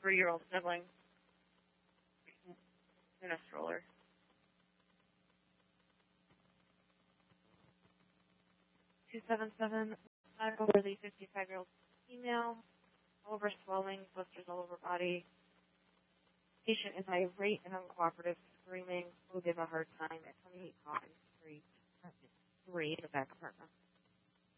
3-year-old sibling in a stroller. 277, overly 55-year-old female, over swelling, blisters all over body. Patient is irate and uncooperative, screaming, will give a hard time at 28 Hawkins Street, 3, the back apartment.